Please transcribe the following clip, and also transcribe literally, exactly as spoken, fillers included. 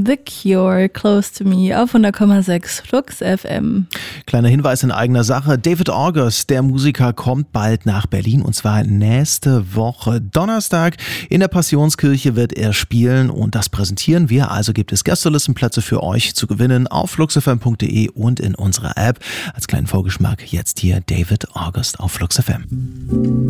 The Cure, Close to Me auf hundert Komma sechs Flux F M. Kleiner Hinweis in eigener Sache. David August, der Musiker, kommt bald nach Berlin und zwar nächste Woche Donnerstag. In der Passionskirche wird er spielen und das präsentieren wir. Also gibt es Gästelistenplätze für euch zu gewinnen auf flux f m punkt d e und in unserer App. Als kleinen Vorgeschmack jetzt hier David August auf Flux F M.